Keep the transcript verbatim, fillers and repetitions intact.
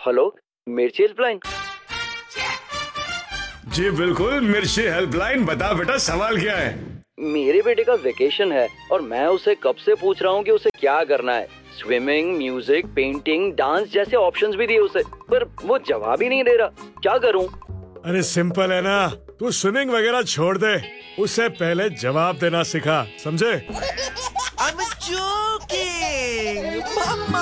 Hello, मिर्ची helpline. जी बिल्कुल, मिर्ची हेल्पलाइन। बता बेटा, सवाल क्या है? मेरे बेटे का वेकेशन है और मैं उसे कब से पूछ रहा हूँ कि उसे क्या करना है। स्विमिंग, म्यूजिक, पेंटिंग, डांस जैसे ऑप्शंस भी दिए उसे, पर वो जवाब ही नहीं दे रहा। क्या करूँ? अरे सिंपल है ना, तू स्विमिंग वगैरह छोड़ दे, उससे पहले जवाब देना सिखा, समझे? I'm joking, Mama.